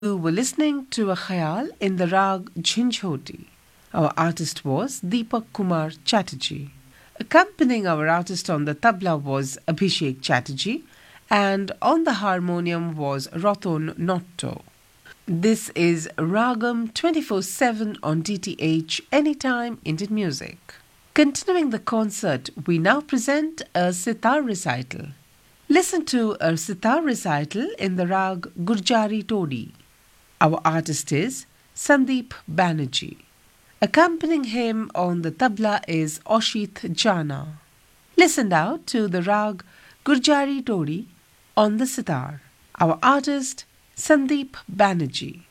You were listening to a khayal in the rag Jhinjhoti. Our artist was Deepak Kumar Chatterjee. Accompanying our artist on the tabla was Abhishek Chatterjee, and on the harmonium was Roton Notto. This is Ragam 24/7 on DTH Anytime Indian Music. Continuing the concert, we now present a sitar recital. Listen to a sitar recital in the rag Gurjari Todi. Our artist is Sandeep Banerjee. Accompanying him on the tabla is Oshit Jana. Listen now to the rag Gurjari Todi on the sitar. Our artist Sandeep Banerjee.